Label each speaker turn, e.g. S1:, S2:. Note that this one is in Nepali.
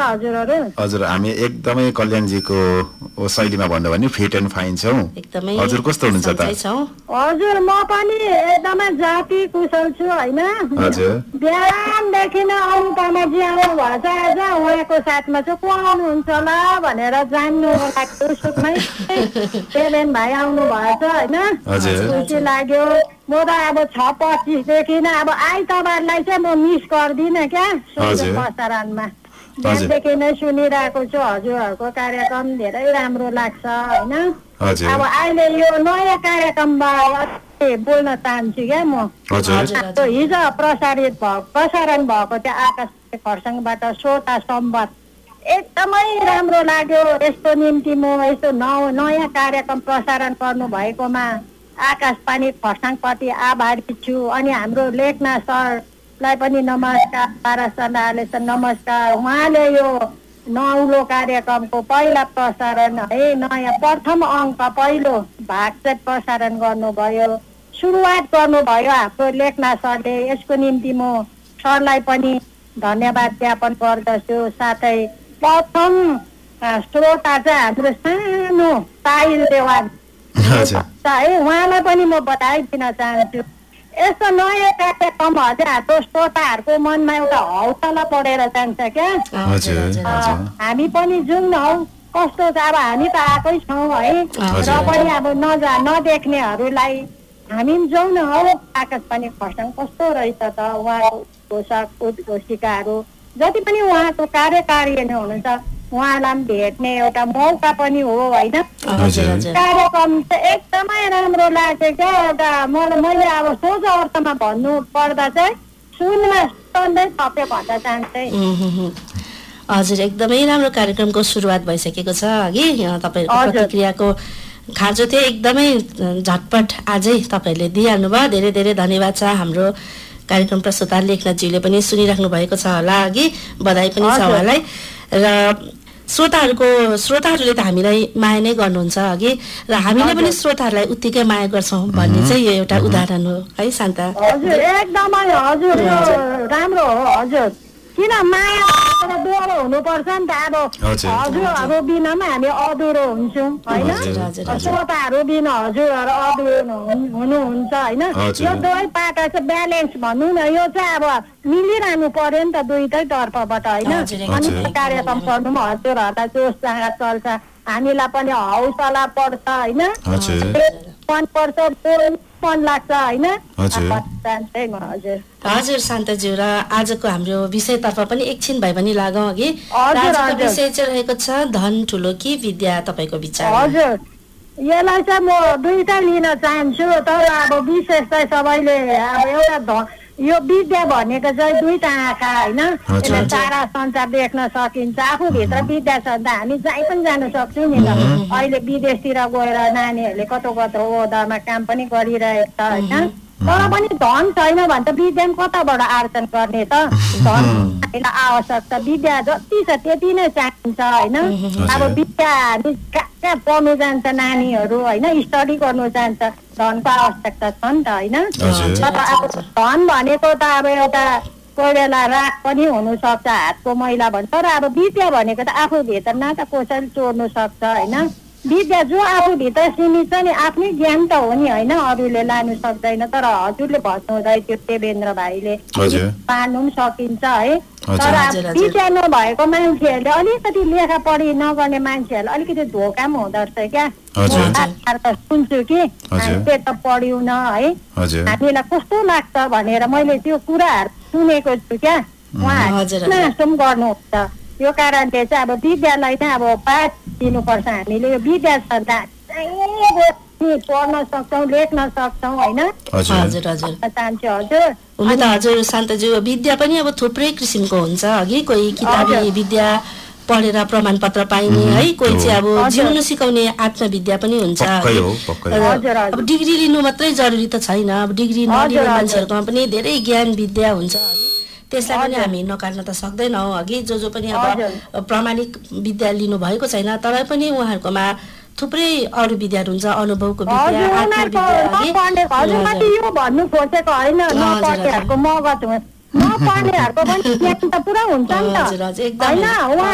S1: हजुरहरू?
S2: हजुर हामी एकदमै कल्याणजीको शैलीमा भन्नु भने फिट एन्ड फाइन छौँ।
S3: एकदमै
S2: हजुर कस्तो हुनुहुन्छ त?
S1: हजुर म पनि एकदमै जाति कुशल छु हैन।
S2: हजुर
S1: बिहानदेखि नै अनुपमाजी आउनु भएछ आज, उहाँको साथमा चाहिँ को आउनुहुन्छ होला भनेर जान्नु लाग्यो सुखमै। पेलेन भाइ आउनु भएछ हैन, खुसी लाग्यो। म त अब 6:25 देखि नै अब आइतबारलाई चाहिँ म मिस गर्दिनँ क्या प्रसारणमा। बिहानदेखि नै सुनिरहेको छु हजुरहरूको कार्यक्रम, धेरै राम्रो लाग्छ हैन। अब अहिले यो नयाँ कार्यक्रममा बोल्न चाहन्छु क्या म। हिजो प्रसारण भएको थियो आकाश खरसाङबाट श्रोता सम्वाद, एकदमै राम्रो लाग्यो। यस्तो निम्ति म यस्तो नयाँ कार्यक्रम प्रसारण गर्नु भएकोमा आकाशवाणी खरसाङप्रति आभारी छु। अनि हाम्रो लेखनाथ सरलाई पनि नमस्कार, पारसनाले नमस्कार। उहाँले यो नौलो कार्यक्रमको पहिला प्रसारण है, नयाँ प्रथम अङ्क पहिलो भाग चाहिँ प्रसारण गर्नुभयो, सुरुवात गर्नुभयो हाम्रो लेखनाथ सरले। यसको निम्ति म सरलाई पनि धन्यवाद ज्ञापन गर्दछु। साथै प्रथम श्रोता चाहिँ हाम्रो सानो साहिल देवान है, उहाँलाई पनि म बधाई दिन चाहन्छु। यस्तो नयाँ कार्यक्रमहरूले हाम्रो श्रोताहरूको मनमा एउटा हौसला बढेर जान्छ क्या। हामी पनि जाउँ न हौ, कस्तो छ अब हामी त आएकै छौँ है, र पनि अब नदेख्नेहरूलाई हामी पनि जाउँ न हौ आकाशवाणी खरसाङ कस्तो रहेछ त। उहाँको घोषिकाहरू जति पनि उहाँको कार्यकारी हुनुहुन्छ उहाँलाई पनि भेट्ने एउटा मौका पनि हो होइन। कार्यक्रम चाहिँ एकदमै राम्रो लाग्यो क्या। एउटा मैले अब सोझो अर्थमा भन्नु पर्दा चाहिँ सुनमा सधैँ थप्यो भन्न चाहन्छु।
S3: हजुर एकदमै राम्रो कार्यक्रमको सुरुवात भइसकेको छ अघि। तपाईँहरूको प्रतिक्रियाको खाँचो थियो, एकदमै झटपट आजै तपाईँहरूले दिइहाल्नु भयो। धेरै धेरै धन्यवाद छ। हाम्रो कार्यक्रम प्रस्तुता लेखनाथज्यूले पनि सुनिराख्नु भएको छ होला अघि, बधाई पनि छ उहाँलाई। र श्रोताहरूले त हामीलाई माया नै गर्नुहुन्छ अघि, र हामीले पनि श्रोताहरूलाई उत्तिकै माया गर्छौँ भन्ने चाहिँ यो एउटा उदाहरण हो है शान्ता?
S1: हजुर एकदमै हजुर राम्रो हो। हजुर किन माया दोहोरो हुनुपर्छ नि त। अब हजुरहरू बिनामा हामी अधुरो हुन्छौँ होइन, श्रोताहरू बिना हजुरहरू अधुरो हुनुहुन्छ होइन। यो दुवै पाटा चाहिँ ब्यालेन्स भनौँ न, यो चाहिँ अब मिलिरहनु पर्यो नि त दुईटै तर्फबाट होइन। अनि कार्यक्रम गर्नुमा हजुरहरूलाई जोस जाँगा चल्छ, हामीलाई पनि हौसला बढ्छ होइन, मन पर्छ, मन लाग्छ होइन।
S3: हजुर शान्ताज्यू, र आजको हाम्रो विषयतर्फ पनि एकछिन भए पनि लागौँ अघि। आजको विषय चाहिँ रहेको छ धन ठुलो कि विद्या, तपाईँको विचार?
S1: हजुर यसलाई चाहिँ म दुईटा लिन चाहन्छु, तर अब विशेष चाहिँ सबैले अब एउटा यो विद्या भनेको चाहिँ दुईटा आँखा होइन, यसले सारा संसार देख्न सकिन्छ। आफूभित्र विद्या छ भने हामी जहीँ पनि जान सक्छौँ नि त। अहिले विदेशतिर गएर नानीहरूले कतो ओहदामा काम पनि गरिरहेको छ होइन, तर पनि धन छैन भने त विद्या कताबाट आर्जन गर्ने त। धन हामीलाई आवश्यक छ, विद्या जति छ त्यति नै चाहिन्छ होइन। अब विद्या हामी कहाँ पढ्नु जान्छ नानीहरू होइन, स्टडी गर्नु जान्छ, धनको आवश्यकता छ नि त होइन। तर अब धन भनेको त अब एउटा कोही बेला राख पनि हुनसक्छ, हातको मैला भन्छ। तर अब विद्या भनेको त आफूभित्र न त कसैले चोर्नु सक्छ होइन। विद्या जो आफूभित्र सीमित छ नि, आफ्नै ज्ञान त हो नि होइन, अरूले लानु सक्दैन। तर हजुरले भन्नुहुँदै त्यो देवेन्द्र भाइले पार्नु पनि सकिन्छ है। तर विद्या नभएको मान्छेहरूले अलिकति लेखा पढी नगर्ने मान्छेहरूलाई अलिकति धोका पनि हुँदो रहेछ क्या। सुन्छु कि हामीले त पढ्यौँ न है, हामीलाई कस्तो लाग्छ भनेर मैले त्यो कुराहरू सुनेको छु क्या। उहाँहरू गुनासो पनि गर्नुहुन्छ। यो कारणले चाहिँ अब विद्यालाई चाहिँ अब पाठ दिनुपर्छ हामीले। यो विद्या छ पढ्न सक्छौँ, लेख्न सक्छौँ होइन। चाहन्छु हजुर।
S3: हुन त हजुर शान्ताज्यू, विद्या पनि अब थुप्रै किसिमको हुन्छ अघि। कोही किताबी विद्या पढेर प्रमाण पत्र पाइने है, कोही चाहिँ अब जिउन सिकाउने आत्मविद्या पनि हुन्छ। अब डिग्री लिनु मात्रै जरुरी त छैन, अब डिग्री नलिने मान्छेहरूकोमा पनि धेरै ज्ञान विद्या हुन्छ, त्यसलाई पनि हामी नकार्न त सक्दैनौँ अघि। जो पनि अब प्रामाणिक विद्या लिनु भएको छैन, तर पनि उहाँहरूकोमा थुप्रै अरू विद्याहरू हुन्छ, अनुभवको विद्या,
S1: आत्मविद्या। यो भन्नु खोजेको होइन, नपढ्नेहरूको मगज नपढ्नेहरूको पनि ज्ञान त पुरा हुन्छ नि त होइन।